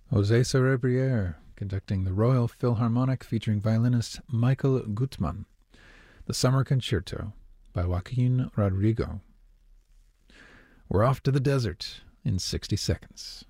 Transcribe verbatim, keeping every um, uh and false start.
José Cerebriere conducting the Royal Philharmonic featuring violinist Michael Gutmann. The Summer Concerto by Joaquin Rodrigo. We're off to the desert in sixty seconds.